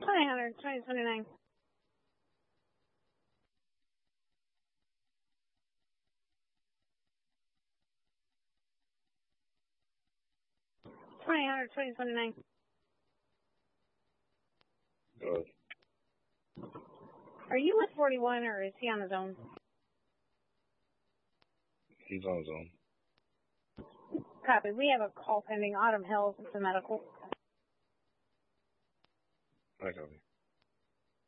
2000, 2029. $2,000, 2029. Good. Are you with 41 or is he on his own? He's on his own. Copy. We have a call pending. Autumn Hills. It's a medical. I copy.